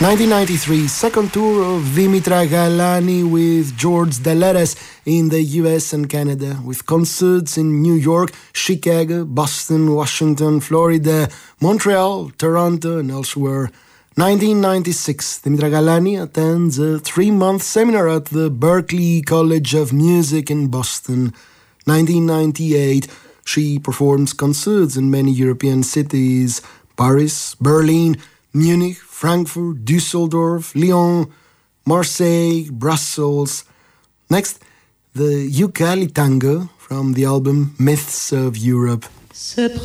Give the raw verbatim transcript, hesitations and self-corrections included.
nineteen ninety-three, second tour of Dimitra Galani with George Deleres in the U S and Canada, with concerts in New York, Chicago, Boston, Washington, Florida, Montreal, Toronto, and elsewhere. nineteen ninety-six, Dimitra Galani attends a three-month seminar at the Berklee College of Music in Boston. nineteen ninety-eight, she performs concerts in many European cities: Paris, Berlin, Munich, Frankfurt, Düsseldorf, Lyon, Marseille, Brussels. Next, the Ucali Tango from the album Myths of Europe.